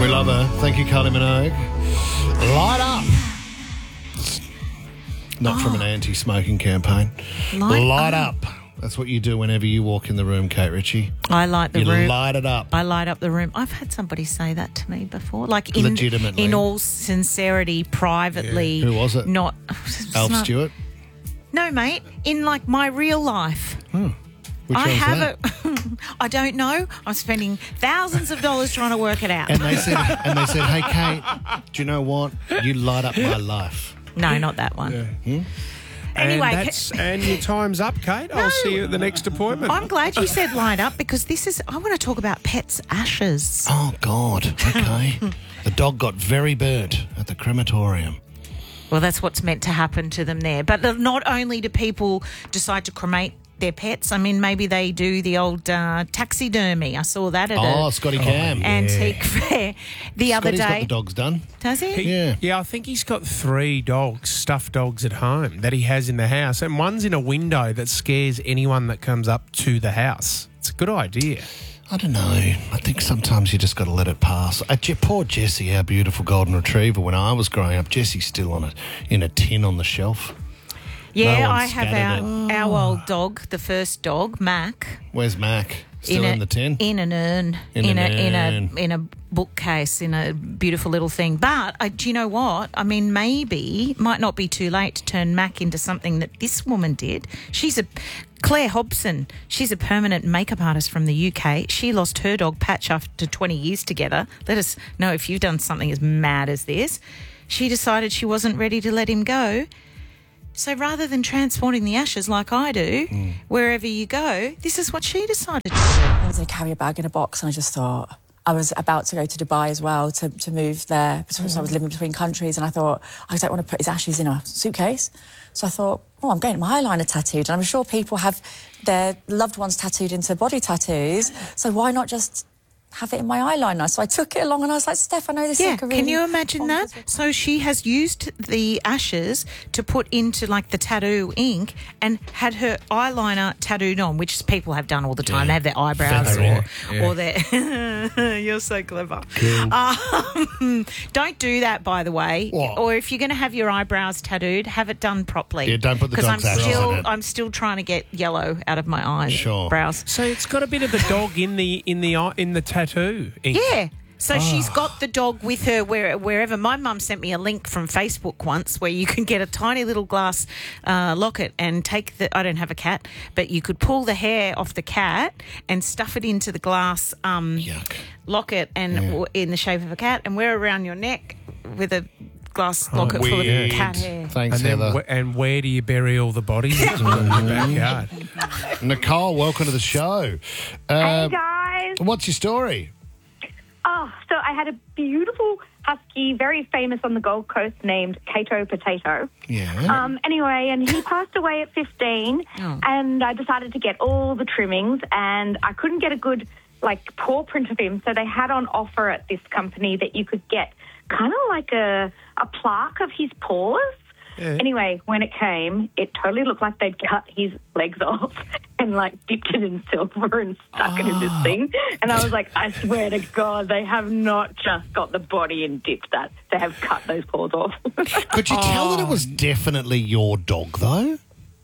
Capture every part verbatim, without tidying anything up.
We love her. Thank you, Kylie Minogue. Light up. Not oh. from an anti-smoking campaign. Light, light up. up. That's what you do whenever you walk in the room, Kate Ritchie. I light the you room. You light it up. I light up the room. I've had somebody say that to me before. Like in, legitimately. In all sincerity, privately. Yeah. Who was it? Not Alf not, Stewart? No, mate. In like my real life. Oh. Which I have that? it. I don't know. I'm spending thousands of dollars trying to work it out. And they said, and they said, hey, Kate, do you know what? You light up my life. No, not that one. Yeah. Hmm? Anyway, and, that's, and your time's up, Kate. No, I'll see you at the next appointment. I'm glad you said light up because this is. I want to talk about pets' ashes. Oh God. Okay. The dog got very burnt at the crematorium. Well, that's what's meant to happen to them there. But not only do people decide to cremate their pets, I mean, maybe they do the old uh, taxidermy. I saw that at oh, a Scotty Cam. yeah. antique fair the other Scotty's day. got the dogs done. Does he? he? Yeah. Yeah, I think he's got three dogs, stuffed dogs at home that he has in the house, and one's in a window that scares anyone that comes up to the house. It's a good idea. I don't know. I think sometimes you just got to let it pass. Uh, poor Jessie, our beautiful golden retriever, when I was growing up, Jessie's still on it in a tin on the shelf. Yeah, no I have our, our old dog, the first dog, Mac. Where's Mac? Still in, in, a, the tin? In an urn. In, in an a urn. in a in a bookcase, in a beautiful little thing. But uh, do you know what? I mean, maybe might not be too late to turn Mac into something that this woman did. She's a Claire Hobson. She's a permanent makeup artist from the U K. She lost her dog Patch after twenty years together. Let us know if you've done something as mad as this. She decided she wasn't ready to let him go. So rather than transporting the ashes like I do, mm. wherever you go, this is what she decided to do. I was in a carrier bag in a box and I just thought, I was about to go to Dubai as well to, to move there because mm. I was living between countries, and I thought, I don't want to put his ashes in a suitcase. So I thought, oh, I'm getting my eyeliner tattooed, and I'm sure people have their loved ones tattooed into body tattoos, so why not just have it in my eyeliner? So I took it along and I was like, Steph, I know this yeah, is like a really... Can you imagine that? So she has used the ashes to put into like the tattoo ink and had her eyeliner tattooed on, which people have done all the time. Yeah. They have their eyebrows or, yeah. Yeah. or their... You're so clever. Cool. Um, don't do that, by the way. What? Or if you're going to have your eyebrows tattooed, have it done properly. Yeah, don't put the dog's I'm ashes still, in it. I'm still trying to get yellow out of my eyes. Sure. Brows. So it's got a bit of the dog in the in the in the tattoo. Ink. Yeah. So oh. she's got the dog with her where, wherever. My mum sent me a link from Facebook once where you can get a tiny little glass uh, locket and take the... I don't have a cat, but you could pull the hair off the cat and stuff it into the glass um, locket and yeah. w- in the shape of a cat and wear it around your neck with a glass locket oh, full of cat hair. Thanks, and Heather. Wh- and where do you bury all the bodies? In the backyard. Nicole, welcome to the show. Uh, hey, guys. What's your story? Oh, so I had a beautiful husky, very famous on the Gold Coast, named Kato Potato. Yeah. Um. Anyway, and he passed away at fifteen, oh. and I decided to get all the trimmings, and I couldn't get a good, like, paw print of him, so they had on offer at this company that you could get kind of like a, a plaque of his paws. Yeah. Anyway, when it came, it totally looked like they'd cut his legs off and, like, dipped it in silver and stuck oh. it in this thing. And I was like, I swear to God, they have not just got the body and dipped that. They have cut those paws off. Could you tell oh. that it was definitely your dog, though?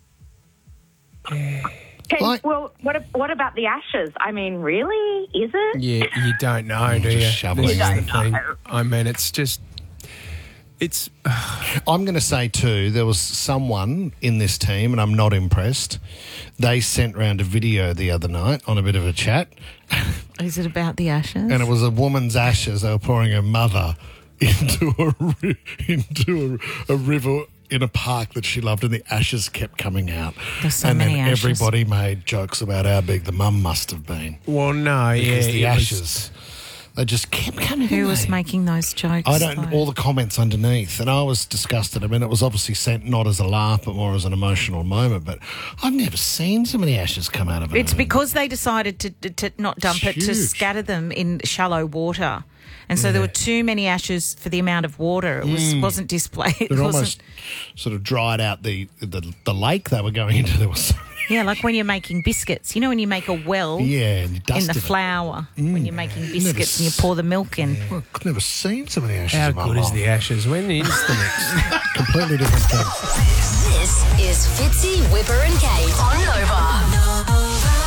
Yeah. Okay, like, well, what what about the ashes? I mean, really? Is it? Yeah, you don't know, do you? Just shovel it. You don't know. I mean, it's just... It's. Uh, I'm going to say too, there was someone in this team, and I'm not impressed. They sent round a video the other night on a bit of a chat. Is it about the ashes? And it was a woman's ashes. They were pouring her mother into a into a, a river in a park that she loved, and the ashes kept coming out. There's so and many then ashes. Everybody made jokes about how big the mum must have been. Well, no, because yeah, the ashes. They just kept coming. Who was making those jokes? I don't. Though? All the comments underneath, and I was disgusted. I mean, it was obviously sent not as a laugh, but more as an emotional moment. But I've never seen so many ashes come out of it. It's because they decided to, to, to not dump it's it, to huge. scatter them in shallow water. And so yeah. there were too many ashes for the amount of water. It was, mm. wasn't displayed. It It wasn't... almost sort of dried out the, the the lake they were going into. There was so many Yeah, like when you're making biscuits. You know when you make a well Yeah, and you dust in the it. flour when you're making Never biscuits and you pour the milk in. Well, I've never seen so many ashes How in my good is life. the ashes? When is the next? Completely different thing. This is Fitzy, Whipper and Kate on Nova.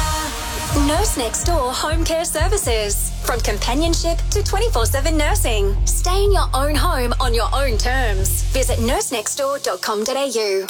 Nurse Next Door Home Care Services. From companionship to twenty-four seven nursing. Stay in your own home on your own terms. Visit nurse next door dot com dot a u.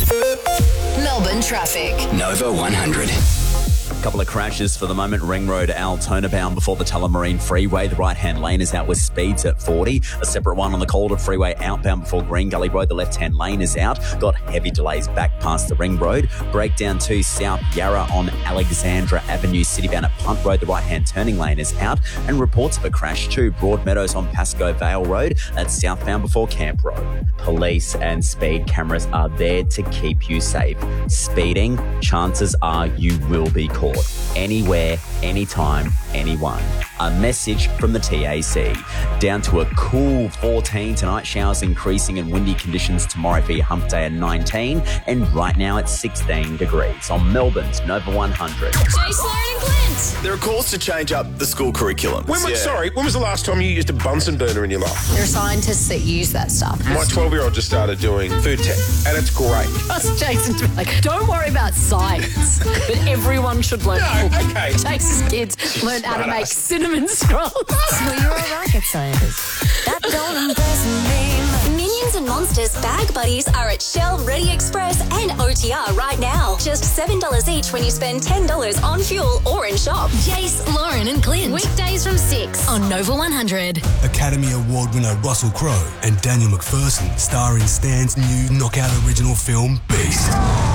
Melbourne traffic. Nova one hundred. Couple of crashes for the moment. Ring Road, Altona bound before the Tullamarine Freeway. The right-hand lane is out with speeds at forty. A separate one on the Calder Freeway outbound before Green Gully Road. The left-hand lane is out. Got heavy delays back past the Ring Road. Breakdown to South Yarra on Alexandra Avenue. Citybound at Punt Road. The right-hand turning lane is out. And reports of a crash to Broadmeadows on Pascoe Vale Road. That's southbound before Camp Road. Police and speed cameras are there to keep you safe. Speeding, chances are you will be caught. Anywhere, anytime, anyone. A message from the T A C. Down to a cool fourteen tonight. Showers increasing and windy conditions tomorrow for your hump day at nineteen. And right now it's sixteen degrees on Melbourne's Nova one hundred. Jace, Lauren and Clint. There are calls to change up the school curriculum. When was, Yeah. Sorry, when was the last time you used a Bunsen burner in your life? There are scientists that use that stuff. My twelve-year-old just started doing food tech, and it's great. Trust Jason to be like, don't worry about science, but everyone should learn. No, cooking. okay. Jason's kids learn how to make cinnamon scrolls. Well, you're a rocket scientist. That don't impress me. Minions and Monsters Bag Buddies are at Shell, Ready Express and O T R right now. Just seven dollars each when you spend ten dollars on fuel or in shop. Jace, Lauren and Clint. Weekdays from six on Nova one hundred. Academy Award winner Russell Crowe and Daniel McPherson star in Stan's new knockout original film Beast.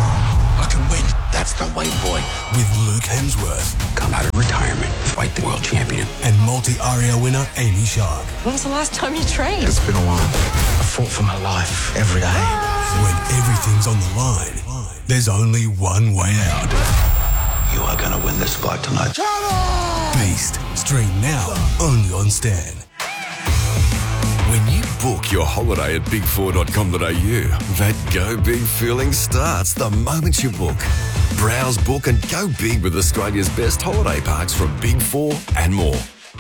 I can win. That's the way, boy. With Luke Hemsworth Come out of retirement, fight the world champion. and multi-Aria winner Amy Shark. When was the last time you trained? It's been a while. I fought for my life every day. When everything's on the line, there's only one way out. You are going to win this fight tonight. Beast. Stream now only on Stan. When you book your holiday at big four dot com dot a u, that go big feeling starts the moment you book. Browse, book and go big with Australia's best holiday parks from Big Four and more.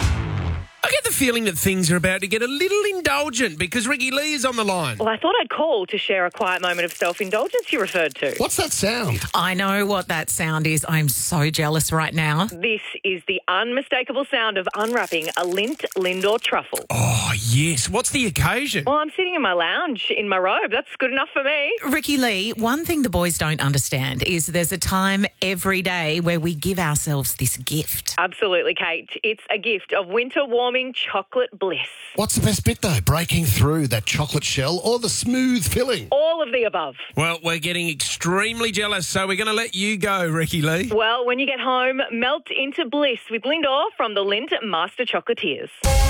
I get the feeling that things are about to get a little indulgent because Ricky Lee is on the line. Well, I thought I'd call to share a quiet moment of self-indulgence you referred to. What's that sound? I know what that sound is. I'm so jealous right now. This is the unmistakable sound of unwrapping a Lindt Lindor truffle. Oh, yes. What's the occasion? Well, I'm sitting in my lounge in my robe. That's good enough for me. Ricky Lee, one thing the boys don't understand is there's a time every day where we give ourselves this gift. Absolutely, Kate. It's a gift of winter warming chocolate bliss. What's the best bit, though? Breaking through that chocolate shell or the smooth filling? All of the above. Well, we're getting extremely jealous, so we're going to let you go, Ricky Lee. Well, when you get home, melt into bliss with Lindor from the Lindt Master Chocolatiers.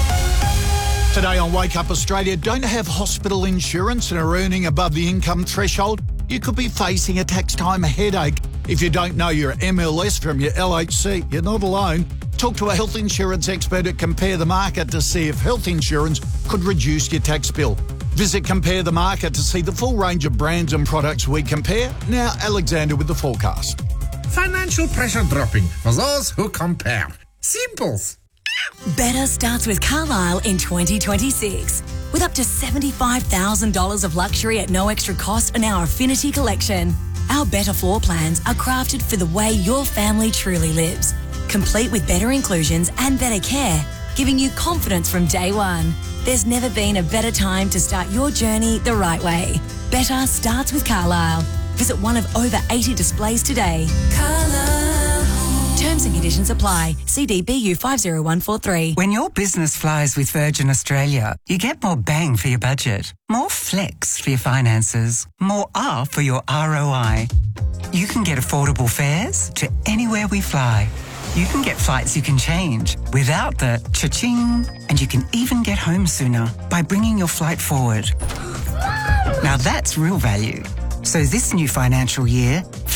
Today on Wake Up Australia, don't have hospital insurance and are earning above the income threshold? You could be facing a tax time headache. If you don't know your M L S from your L H C, you're not alone. Talk to a health insurance expert at Compare the Market to see if health insurance could reduce your tax bill. Visit Compare the Market to see the full range of brands and products we compare. Now, Alexander with the forecast. Financial pressure dropping for those who compare. Simples. Better starts with Carlisle in twenty twenty-six. With up to seventy-five thousand dollars of luxury at no extra cost in our Affinity collection. Our better floor plans are crafted for the way your family truly lives. Complete with better inclusions and better care, giving you confidence from day one. There's never been a better time to start your journey the right way. Better starts with Carlisle. Visit one of over eighty displays today. Carlisle. Terms and conditions apply. C D B U five zero one four three. When your business flies with Virgin Australia, you get more bang for your budget, more flex for your finances, more R for your R O I. You can get affordable fares to anywhere we fly. You can get flights you can change without the cha-ching, and you can even get home sooner by bringing your flight forward. Now that's real value. So this new financial year, fly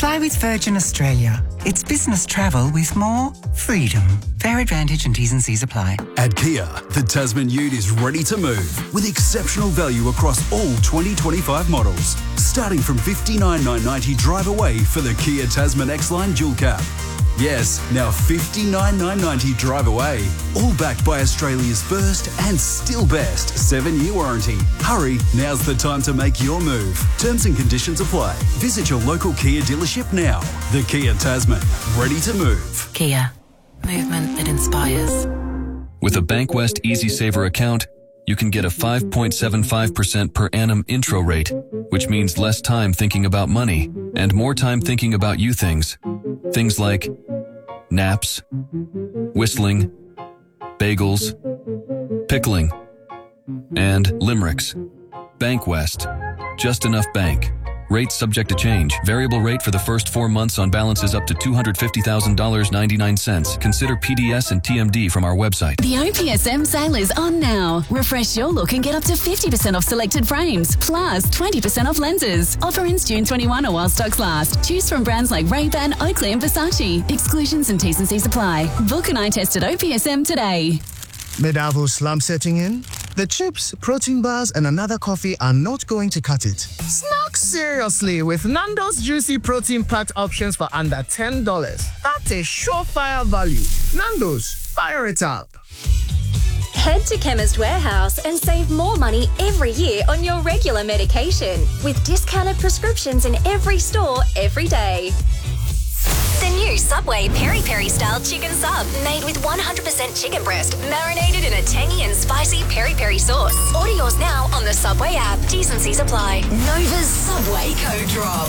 Fly with Virgin Australia. It's business travel with more freedom. Fair advantage and T's and C's apply. At Kia, the Tasman Ute is ready to move with exceptional value across all twenty twenty-five models. Starting from fifty-nine thousand nine hundred ninety drive away for the Kia Tasman X-Line Dual Cab. Yes, now fifty-nine thousand nine hundred ninety drive away. All backed by Australia's first and still best seven-year warranty. Hurry, now's the time to make your move. Terms and conditions apply. Visit your local Kia dealership now. The Kia Tasman, ready to move. Kia, movement that inspires. With a Bankwest Easy Saver account, you can get a five point seven five percent per annum intro rate, which means less time thinking about money and more time thinking about you things. Things like naps, whistling, bagels, pickling, and limericks. Bankwest. Just enough bank. Rates subject to change. Variable rate for the first four months on balances up to two hundred fifty thousand dollars and ninety-nine cents. Consider P D S and T M D from our website. The O P S M sale is on now. Refresh your look and get up to fifty percent off selected frames, plus twenty percent off lenses. Offer ends June twenty-first or while stocks last. Choose from brands like Ray-Ban, Oakley and Versace. Exclusions and T's and C's apply. Book an eye test at O P S M today. Mid-Avo slump setting in? The chips, protein bars, and another coffee are not going to cut it. Snack seriously with Nando's juicy protein-packed options for under ten dollars. That's a surefire value. Nando's, fire it up. Head to Chemist Warehouse and save more money every year on your regular medication with discounted prescriptions in every store every day. The new Subway Peri Peri style chicken sub, made with one hundred percent chicken breast, marinated in a tangy and spicy peri peri sauce. Order yours now on the Subway app. T's and C's apply. Nova's Subway code drop.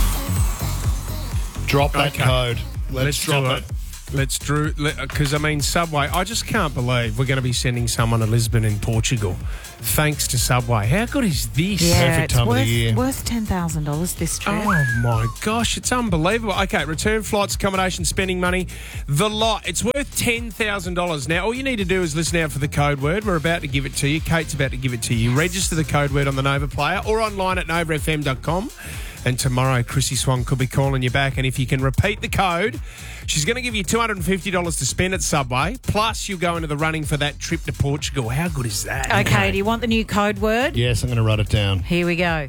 Drop that Okay. code. Let's, Let's drop do it. it. Let's Drew, because I mean, Subway, I just can't believe we're going to be sending someone to Lisbon in Portugal thanks to Subway. How good is this? Yeah, it's worth, worth ten thousand dollars this trip. Oh my gosh, it's unbelievable. Okay, return flights, accommodation, spending money, the lot. It's worth ten thousand dollars. Now, all you need to do is listen out for the code word. We're about to give it to you. Kate's about to give it to you. Register the code word on the Nova Player or online at nova f m dot com. And tomorrow, Chrissy Swan could be calling you back. And if you can repeat the code, she's going to give you two hundred fifty dollars to spend at Subway. Plus, you'll go into the running for that trip to Portugal. How good is that? Okay, do you want the new code word? Yes, I'm going to write it down. Here we go.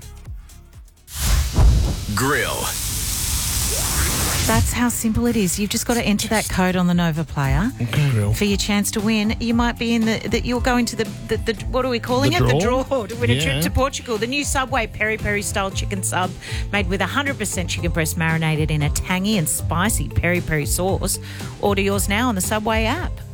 Grill. That's how simple it is. You've just got to enter that code on the Nova Player Grill. for your chance to win. You might be in the that you'll go into the, the, the what are we calling The it? draw? The draw to win a Yeah. trip to Portugal. The new Subway Peri Peri style chicken sub made with one hundred percent chicken breast marinated in a tangy and spicy peri peri sauce. Order yours now on the Subway app.